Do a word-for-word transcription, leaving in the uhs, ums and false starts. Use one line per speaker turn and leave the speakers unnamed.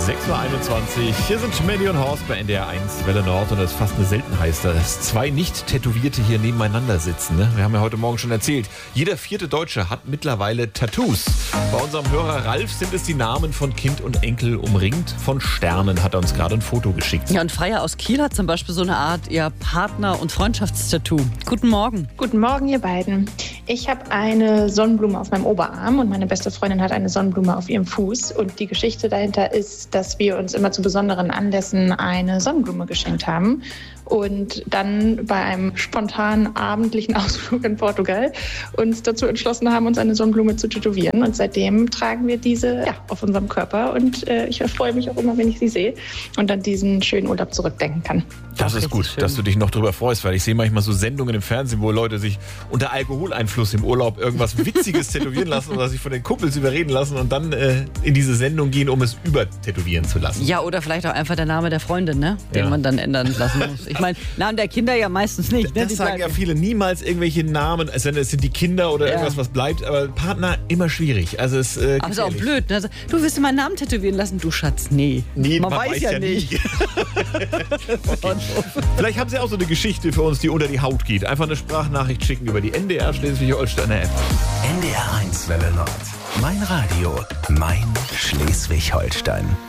sechs Uhr einundzwanzig. Hier sind Melly und Horst bei N D R eins Welle Nord und es ist fast eine Seltenheit, dass zwei Nicht-Tätowierte hier nebeneinander sitzen. Ne? Wir haben ja heute Morgen schon erzählt, jeder vierte Deutsche hat mittlerweile Tattoos. Bei unserem Hörer Ralf sind es die Namen von Kind und Enkel umringt. Von Sternen hat er uns gerade ein Foto geschickt.
Ja, und Freya aus Kiel hat zum Beispiel so eine Art ja, Partner- und Freundschaftstattoo. Guten Morgen.
Guten Morgen, ihr beiden. Ich habe eine Sonnenblume auf meinem Oberarm und meine beste Freundin hat eine Sonnenblume auf ihrem Fuß. Und die Geschichte dahinter ist, dass wir uns immer zu besonderen Anlässen eine Sonnenblume geschenkt haben. Und dann bei einem spontanen abendlichen Ausflug in Portugal uns dazu entschlossen haben, uns eine Sonnenblume zu tätowieren. Und seitdem tragen wir diese ja, auf unserem Körper. Und äh, ich freue mich auch immer, wenn ich sie sehe und an diesen schönen Urlaub zurückdenken kann.
Das ist gut, dass du dich noch drüber freust, weil ich sehe manchmal so Sendungen im Fernsehen, wo Leute sich unter Alkoholeinfluss im Urlaub irgendwas Witziges tätowieren lassen oder sich von den Kumpels überreden lassen und dann äh, in diese Sendung gehen, um es übertätowieren zu lassen.
Ja, oder vielleicht auch einfach der Name der Freundin, ne? Den
Ja.
man dann ändern lassen muss. Ich meine, Namen der Kinder ja meistens nicht. Ne?
Das
Die
sagen
bleiben-
ja viele, niemals irgendwelche Namen, es sind es sind die Kinder oder
Ja.
irgendwas, was bleibt, aber Partner immer schwierig. Also es, äh,
Aber ist auch
gefährlich.
blöd, ne? Du willst dir meinen Namen tätowieren lassen? Du Schatz, nee.
Nee,
man, weiß, ja nicht.
nie. Okay. Vielleicht haben Sie auch so eine Geschichte für uns, die unter die Haut geht. Einfach eine Sprachnachricht schicken über die N D R Schleswig-Holsteiner App.
N D R eins Welle Nord. Mein Radio, mein Schleswig-Holstein.